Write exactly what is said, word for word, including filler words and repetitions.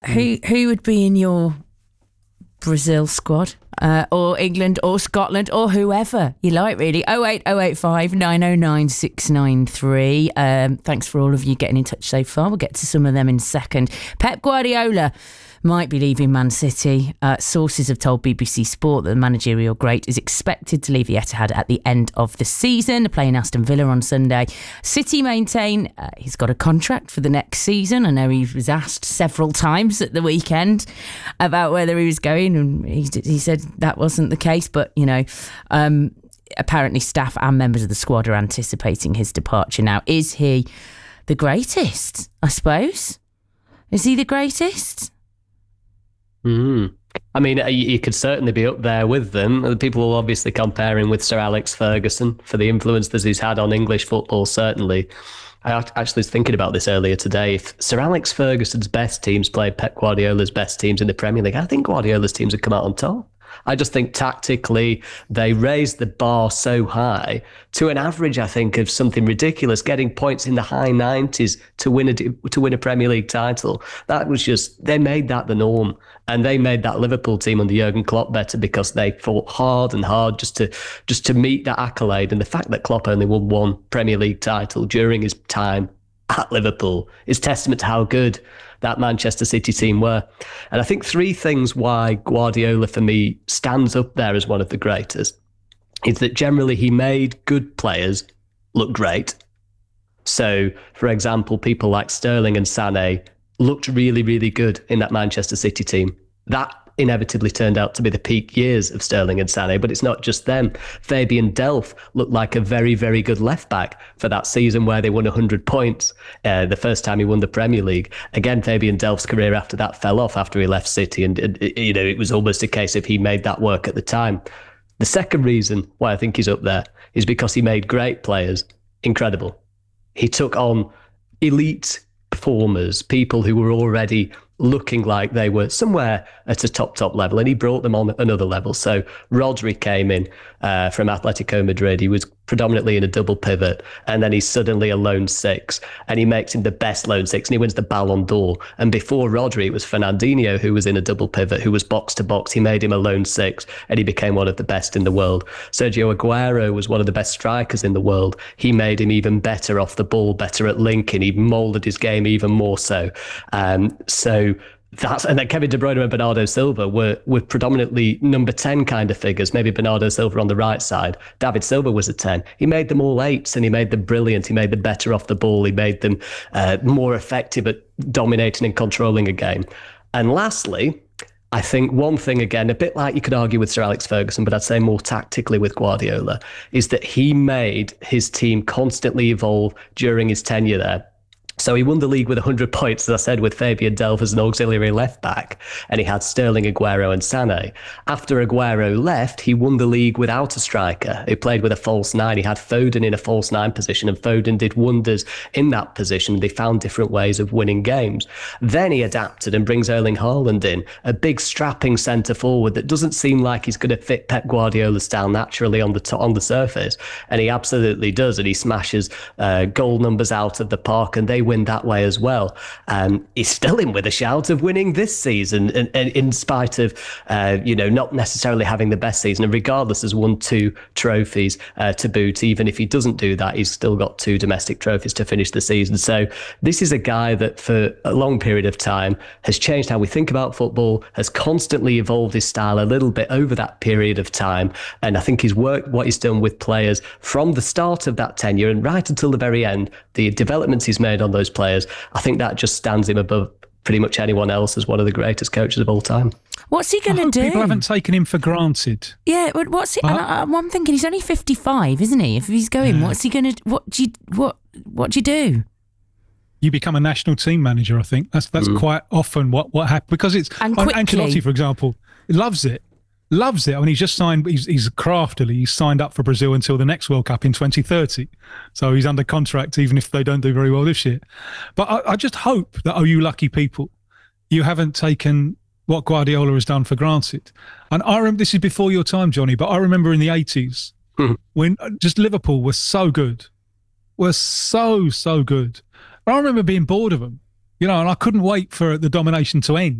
Who who would be in your Brazil squad, uh, or England, or Scotland, or whoever you like, really? oh eight oh eight five nine oh nine six nine three. Um, thanks for all of you getting in touch so far. We'll get to some of them in a second. Pep Guardiola might be leaving Man City. Uh, sources have told B B C Sport that the managerial great is expected to leave the Etihad at the end of the season, playing Aston Villa on Sunday. City maintain uh, he's got a contract for the next season. I know he was asked several times at the weekend about whether he was going, and he, he said that wasn't the case. But, you know, um, apparently staff and members of the squad are anticipating his departure now. Is he the greatest, I suppose? Is he the greatest? Mm. I mean, he could certainly be up there with them. People will obviously compare him with Sir Alex Ferguson for the influence that he's had on English football, certainly. I actually was thinking about this earlier today. If Sir Alex Ferguson's best teams played Pep Guardiola's best teams in the Premier League, I think Guardiola's teams would come out on top. I just think tactically they raised the bar so high to an average, I think, of something ridiculous, getting points in the high nineties to win a to win a Premier League title. That was just, they made that the norm. And they made that Liverpool team under Jurgen Klopp better because they fought hard and hard just to just to meet that accolade. And the fact that Klopp only won one Premier League title during his time at Liverpool is testament to how good that Manchester City team were. And I think three things why Guardiola, for me, stands up there as one of the greatest is that generally he made good players look great. So, for example, people like Sterling and Sané looked really, really good in that Manchester City team. That inevitably turned out to be the peak years of Sterling and Sané, but it's not just them. Fabian Delph looked like a very, very good left-back for that season where they won one hundred points, uh, the first time he won the Premier League. Again, Fabian Delph's career after that fell off after he left City, and, and you know, it was almost a case of he made that work at the time. The second reason why I think he's up there is because he made great players incredible. He took on elite performers, people who were already looking like they were somewhere at a top, top level, and he brought them on another level. So Rodri came in uh, from Atletico Madrid. He was predominantly in a double pivot, and then he's suddenly a lone six, and he makes him the best lone six, and he wins the Ballon d'Or. And before Rodri, it was Fernandinho who was in a double pivot, who was box to box. He made him a lone six, and he became one of the best in the world. Sergio Aguero was one of the best strikers in the world. He made him even better off the ball, better at linking. He moulded his game even more so. Um, so That's and then Kevin De Bruyne and Bernardo Silva were were predominantly number ten kind of figures. Maybe Bernardo Silva on the right side. David Silva was a ten. He made them all eights, and he made them brilliant. He made them better off the ball. He made them uh, more effective at dominating and controlling a game. And lastly, I think one thing, again, a bit like you could argue with Sir Alex Ferguson, but I'd say more tactically with Guardiola, is that he made his team constantly evolve during his tenure there. So he won the league with one hundred points, as I said, with Fabian Delph as an auxiliary left-back, and he had Sterling, Aguero and Sané. After Aguero left, he won the league without a striker. He played with a false nine. He had Foden in a false nine position, and Foden did wonders in that position. They found different ways of winning games. Then he adapted and brings Erling Haaland in, a big strapping centre-forward that doesn't seem like he's going to fit Pep Guardiola's style naturally on the to- on the surface, and he absolutely does, and he smashes uh, goal numbers out of the park, and they win that way as well. Um, he's still in with a shout of winning this season, and, and in spite of uh, you know not necessarily having the best season, and regardless has won two trophies uh, to boot. Even if he doesn't do that, he's still got two domestic trophies to finish the season. So this is a guy that for a long period of time has changed how we think about football, has constantly evolved his style a little bit over that period of time, and I think he's worked what he's done with players from the start of that tenure and right until the very end, the developments he's made on those players, I think that just stands him above pretty much anyone else as one of the greatest coaches of all time. What's he going to do? People haven't taken him for granted. Yeah, but what's he? And I, I'm thinking he's only fifty-five, isn't he? If he's going, yeah. what's he going to? What do you what What do you do? You become a national team manager. I think that's that's mm. quite often what what happens, because it's and Ancelotti, for example, loves it. Loves it. I mean, he's just signed, he's, he's craftily, he's signed up for Brazil until the next World Cup in twenty thirty. So he's under contract, even if they don't do very well this year. But I, I just hope that, oh, you lucky people, you haven't taken what Guardiola has done for granted. And I remember, this is before your time, Johnny, but I remember in the eighties, mm. when just Liverpool was so good, was so, so good. But I remember being bored of them, you know, and I couldn't wait for the domination to end.